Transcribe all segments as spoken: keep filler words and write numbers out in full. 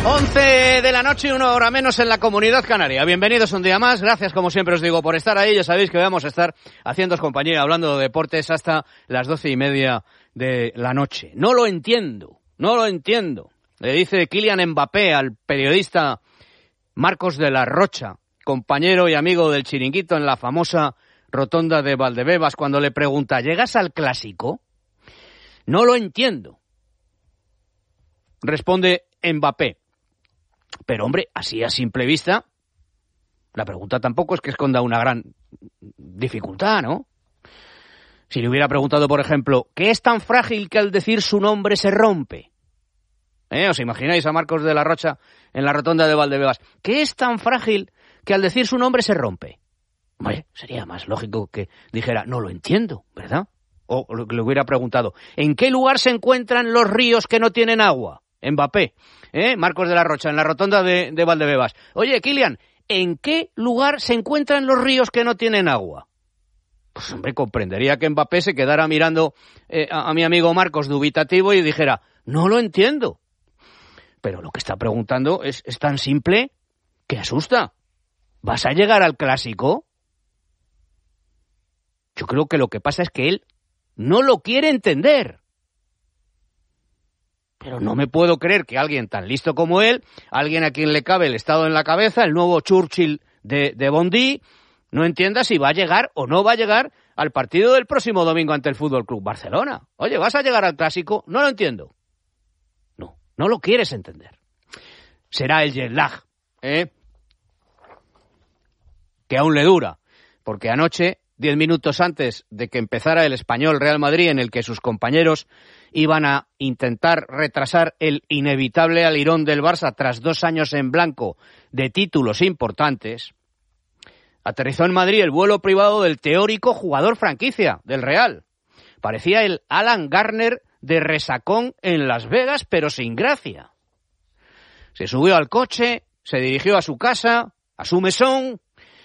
once de la noche, una hora menos en la Comunidad Canaria. Bienvenidos un día más. Gracias, como siempre os digo, por estar ahí. Ya sabéis que vamos a estar haciéndoos compañía, hablando de deportes hasta las doce y media de la noche. No lo entiendo, no lo entiendo. Le dice Kylian Mbappé al periodista Marcos de la Rocha, compañero y amigo del Chiringuito en la famosa rotonda de Valdebebas, cuando le pregunta: ¿llegas al Clásico? No lo entiendo. Responde Mbappé: pero hombre, así a simple vista, la pregunta tampoco es que esconda una gran dificultad, ¿no? Si le hubiera preguntado, por ejemplo, ¿qué es tan frágil que al decir su nombre se rompe? ¿Eh? ¿Os imagináis a Marcos de la Rocha en la rotonda de Valdebebas? ¿Qué es tan frágil que al decir su nombre se rompe? Hombre, sería más lógico que dijera: no lo entiendo, ¿verdad? O le hubiera preguntado: ¿en qué lugar se encuentran los ríos que no tienen agua? Mbappé, ¿eh? Marcos de la Rocha, en la rotonda de, de Valdebebas. Oye, Kylian, ¿en qué lugar se encuentran los ríos que no tienen agua? Pues hombre, comprendería que Mbappé se quedara mirando eh, a, a mi amigo Marcos dubitativo y dijera: no lo entiendo. Pero lo que está preguntando es, es tan simple que asusta. ¿Vas a llegar al Clásico? Yo creo que lo que pasa es que él no lo quiere entender. Pero no me puedo creer que alguien tan listo como él, alguien a quien le cabe el Estado en la cabeza, el nuevo Churchill de, de Bondy, no entienda si va a llegar o no va a llegar al partido del próximo domingo ante el F C Barcelona. Oye, ¿vas a llegar al Clásico? No lo entiendo. No, no lo quieres entender. Será el jet lag, ¿eh? Que aún le dura, porque anoche, diez minutos antes de que empezara el Español Real Madrid, en el que sus compañeros iban a intentar retrasar el inevitable alirón del Barça tras dos años en blanco de títulos importantes, aterrizó en Madrid el vuelo privado del teórico jugador franquicia del Real. Parecía el Alan Garner de resacón en Las Vegas, pero sin gracia. Se subió al coche, se dirigió a su casa, a su mesón,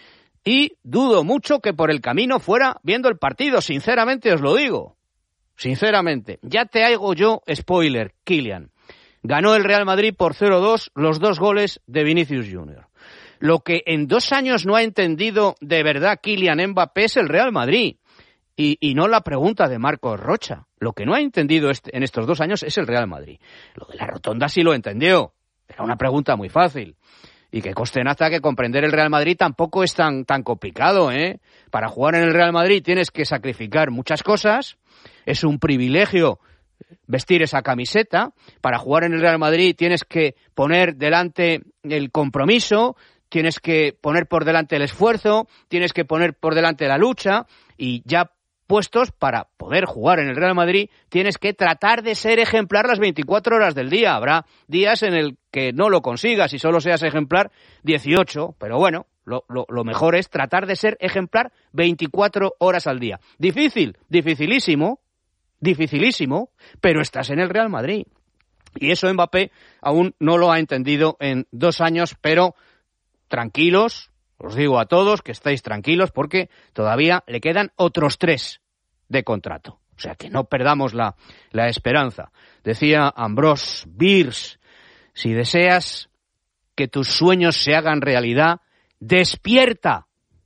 y dudo mucho que por el camino fuera viendo el partido, sinceramente os lo digo. Sinceramente, ya te hago yo spoiler, Kylian. Ganó el Real Madrid por cero dos los dos goles de Vinicius Junior Lo que en dos años no ha entendido de verdad Kylian Mbappé es el Real Madrid. Y, y no la pregunta de Marcos Rocha. Lo que no ha entendido este, en estos dos años es el Real Madrid. Lo de la rotonda sí lo entendió. Era una pregunta muy fácil. Y que conste en acta que comprender el Real Madrid tampoco es tan, tan complicado, ¿eh? Para jugar en el Real Madrid tienes que sacrificar muchas cosas. Es un privilegio vestir esa camiseta. Para jugar en el Real Madrid tienes que poner delante el compromiso, tienes que poner por delante el esfuerzo, tienes que poner por delante la lucha, y ya puestos para poder jugar en el Real Madrid tienes que tratar de ser ejemplar las veinticuatro horas del día. Habrá días en el que no lo consigas y solo seas ejemplar dieciocho, pero bueno, lo, lo, lo mejor es tratar de ser ejemplar veinticuatro horas al día. Difícil, dificilísimo, dificilísimo, pero estás en el Real Madrid. Y eso Mbappé aún no lo ha entendido en dos años, pero tranquilos. Os digo a todos que estáis tranquilos porque todavía le quedan otros tres de contrato. O sea, que no perdamos la, la esperanza. Decía Ambrose Bierce: si deseas que tus sueños se hagan realidad, despierta.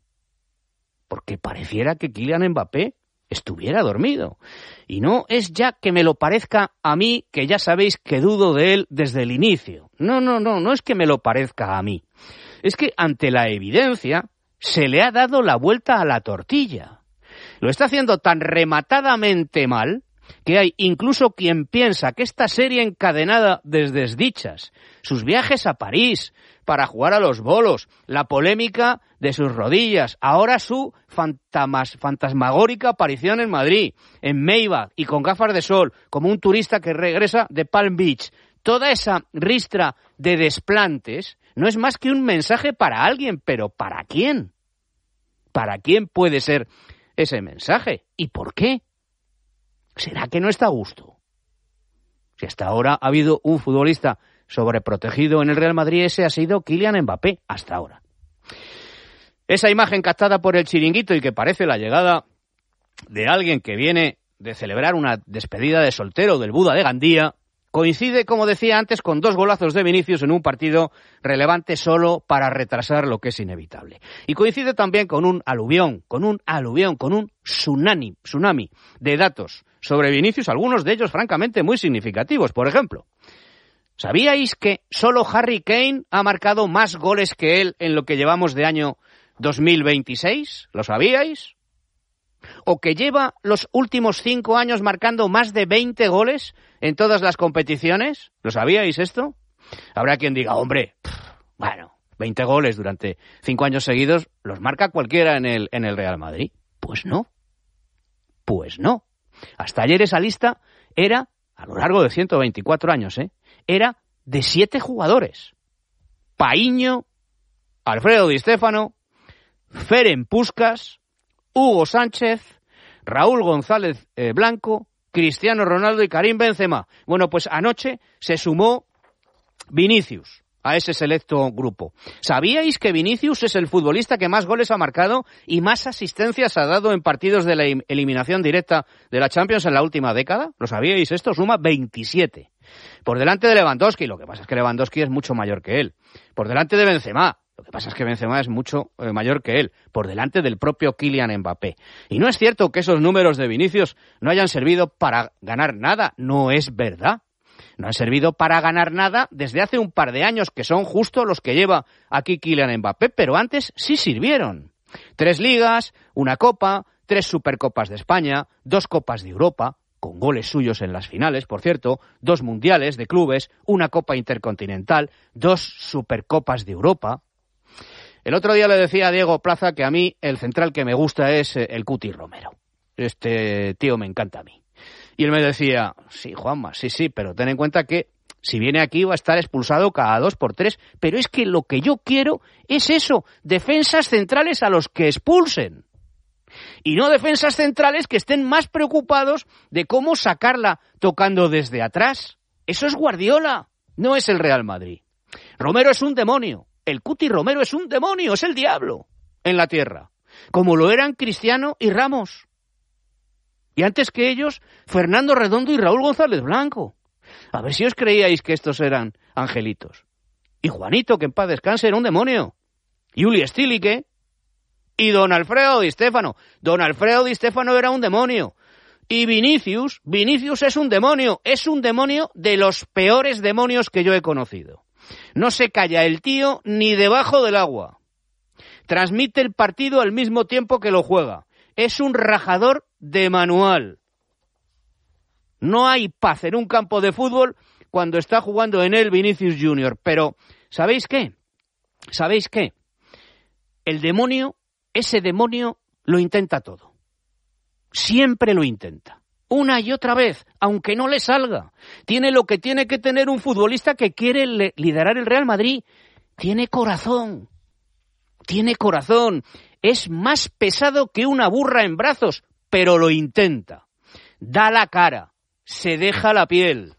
Porque pareciera que Kylian Mbappé estuviera dormido. Y no es ya que me lo parezca a mí, que ya sabéis que dudo de él desde el inicio. No, no, no, no es que me lo parezca a mí. Es que ante la evidencia se le ha dado la vuelta a la tortilla. Lo está haciendo tan rematadamente mal que hay incluso quien piensa que esta serie encadenada de desdichas, sus viajes a París para jugar a los bolos, la polémica de sus rodillas, ahora su fantamas, fantasmagórica aparición en Madrid, en Maybach y con gafas de sol, como un turista que regresa de Palm Beach, toda esa ristra de desplantes no es más que un mensaje para alguien, pero ¿para quién? ¿Para quién puede ser ese mensaje? ¿Y por qué? ¿Será que no está a gusto? Si hasta ahora ha habido un futbolista sobreprotegido en el Real Madrid, ese ha sido Kylian Mbappé, hasta ahora. Esa imagen captada por el Chiringuito y que parece la llegada de alguien que viene de celebrar una despedida de soltero del Buda de Gandía, Coincide, como decía antes, con dos golazos de Vinicius en un partido relevante solo para retrasar lo que es inevitable. Y coincide también con un aluvión, con un aluvión, con un tsunami, tsunami de datos sobre Vinicius, algunos de ellos francamente muy significativos. Por ejemplo, ¿sabíais que solo Harry Kane ha marcado más goles que él en lo que llevamos de año dos mil veintiséis? ¿Lo sabíais? ¿O que lleva los últimos cinco años marcando más de veinte goles en todas las competiciones? ¿Lo sabíais esto? Habrá quien diga, hombre, pff, bueno, veinte goles durante cinco años seguidos los marca cualquiera en el, en el Real Madrid. Pues no, pues no. Hasta ayer esa lista era, a lo largo de ciento veinticuatro años, ¿eh? era de siete jugadores. Paíño, Alfredo Di Stéfano, Ferenc Puskás, Hugo Sánchez, Raúl González eh, Blanco, Cristiano Ronaldo y Karim Benzema. Bueno, pues anoche se sumó Vinicius a ese selecto grupo. ¿Sabíais que Vinicius es el futbolista que más goles ha marcado y más asistencias ha dado en partidos de la eliminación directa de la Champions en la última década? ¿Lo sabíais esto? Suma veintisiete. Por delante de Lewandowski, lo que pasa es que Lewandowski es mucho mayor que él. Por delante de Benzema. Lo que pasa es que Benzema es mucho eh, mayor que él, por delante del propio Kylian Mbappé. Y no es cierto que esos números de Vinicius no hayan servido para ganar nada, no es verdad. No han servido para ganar nada desde hace un par de años, que son justo los que lleva aquí Kylian Mbappé, pero antes sí sirvieron. Tres ligas, una copa, tres supercopas de España, dos copas de Europa, con goles suyos en las finales, por cierto, dos mundiales de clubes, una copa intercontinental, dos supercopas de Europa. El otro día le decía a Diego Plaza que a mí el central que me gusta es el Cuti Romero. Este tío me encanta a mí. Y él me decía, sí, Juanma, sí, sí, pero ten en cuenta que si viene aquí va a estar expulsado cada dos por tres. Pero es que lo que yo quiero es eso, defensas centrales a los que expulsen. Y no defensas centrales que estén más preocupados de cómo sacarla tocando desde atrás. Eso es Guardiola, no es el Real Madrid. Romero es un demonio. El Cuti Romero es un demonio, es el diablo en la tierra, como lo eran Cristiano y Ramos. Y antes que ellos, Fernando Redondo y Raúl González Blanco. A ver si os creíais que estos eran angelitos. Y Juanito, que en paz descanse, era un demonio. Y Uli Stilicke. Y don Alfredo Di Stéfano. Don Alfredo Di Stéfano era un demonio. Y Vinicius, Vinicius es un demonio. Es un demonio de los peores demonios que yo he conocido. No se calla el tío ni debajo del agua. Transmite el partido al mismo tiempo que lo juega. Es un rajador de manual. No hay paz en un campo de fútbol cuando está jugando en él Vinicius Junior. Pero, ¿sabéis qué? ¿Sabéis qué? El demonio, ese demonio, lo intenta todo. Siempre lo intenta. Una y otra vez, aunque no le salga. Tiene lo que tiene que tener un futbolista que quiere le- liderar el Real Madrid. Tiene corazón. Tiene corazón. Es más pesado que una burra en brazos, pero lo intenta. Da la cara. Se deja la piel.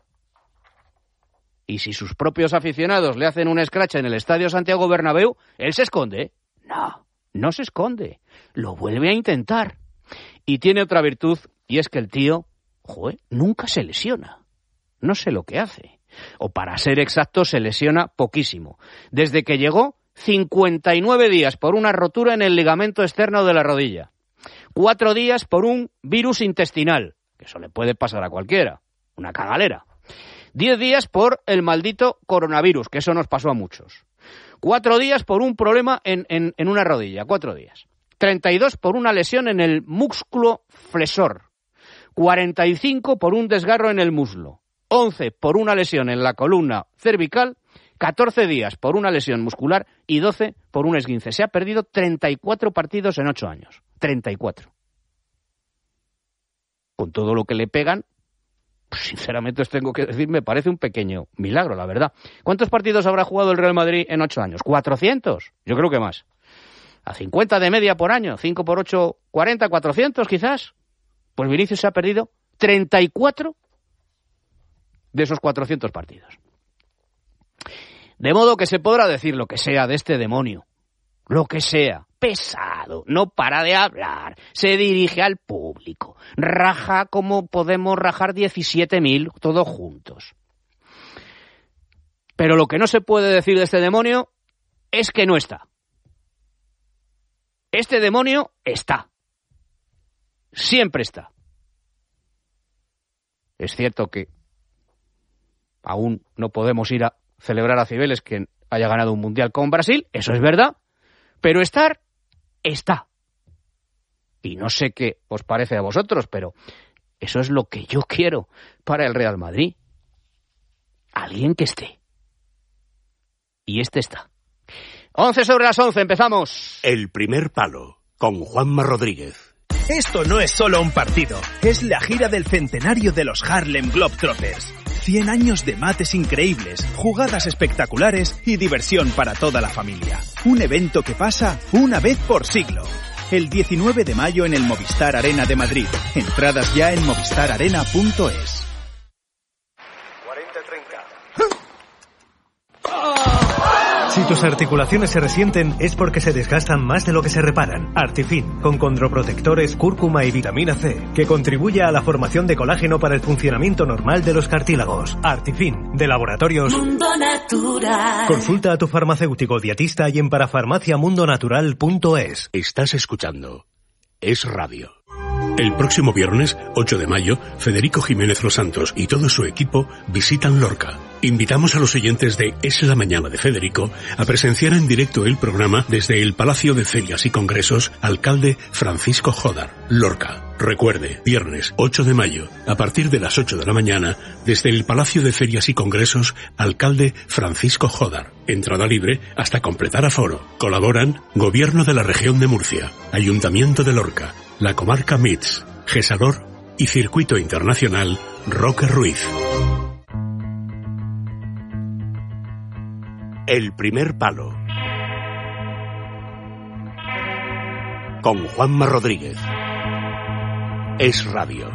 Y si sus propios aficionados le hacen un escrache en el Estadio Santiago Bernabéu, ¿él se esconde? No, no se esconde. Lo vuelve a intentar. Y tiene otra virtud, y es que el tío, joder, nunca se lesiona. No sé lo que hace. O para ser exacto, se lesiona poquísimo. Desde que llegó, cincuenta y nueve días por una rotura en el ligamento externo de la rodilla. Cuatro días por un virus intestinal, que eso le puede pasar a cualquiera, una cagalera. Diez días por el maldito coronavirus, que eso nos pasó a muchos. Cuatro días por un problema en, en, en una rodilla, cuatro días. treinta y dos por una lesión en el músculo flexor. cuarenta y cinco por un desgarro en el muslo. once por una lesión en la columna cervical. catorce días por una lesión muscular y doce por un esguince. Se ha perdido treinta y cuatro partidos en ocho años. treinta y cuatro. Con todo lo que le pegan, pues sinceramente os tengo que decir, me parece un pequeño milagro, la verdad. ¿Cuántos partidos habrá jugado el Real Madrid en ocho años? ¿cuatrocientos? Yo creo que más. A cincuenta de media por año, cinco por ocho, cuarenta, cuatrocientos quizás. Pues Vinicius se ha perdido treinta y cuatro de esos cuatrocientos partidos. De modo que se podrá decir lo que sea de este demonio, lo que sea, pesado, no para de hablar, se dirige al público, raja como podemos rajar diecisiete mil todos juntos. Pero lo que no se puede decir de este demonio es que no está. Este demonio está. Siempre está. Es cierto que aún no podemos ir a celebrar a Cibeles que haya ganado un mundial con Brasil, eso es verdad, pero estar, está. Y no sé qué os parece a vosotros, pero eso es lo que yo quiero para el Real Madrid. Alguien que esté. Y este está. once sobre las once, empezamos. El primer palo, con Juanma Rodríguez. Esto no es solo un partido, es la gira del centenario de los Harlem Globetrotters. cien años de mates increíbles, jugadas espectaculares y diversión para toda la familia. Un evento que pasa una vez por siglo. El diecinueve de mayo en el Movistar Arena de Madrid. Entradas ya en movistar arena punto es. cuarenta treinta. Si tus articulaciones se resienten es porque se desgastan más de lo que se reparan. Artifin, con condroprotectores, cúrcuma y vitamina C, que contribuye a la formación de colágeno para el funcionamiento normal de los cartílagos. Artifin, de Laboratorios Mundo Natural. Consulta a tu farmacéutico dietista y en parafarmacia mundo natural punto es. Estás escuchando Es Radio. El próximo viernes, ocho de mayo, Federico Jiménez Los Santos y todo su equipo visitan Lorca. Invitamos a los oyentes de Es la Mañana de Federico a presenciar en directo el programa desde el Palacio de Ferias y Congresos Alcalde Francisco Jódar, Lorca. Recuerde, viernes ocho de mayo, a partir de las ocho de la mañana, desde el Palacio de Ferias y Congresos Alcalde Francisco Jódar. Entrada libre hasta completar aforo. Colaboran Gobierno de la Región de Murcia, Ayuntamiento de Lorca, la Comarca M I T S, Gesador y Circuito Internacional Roque Ruiz. El primer palo, con Juanma Rodríguez. Es Radio.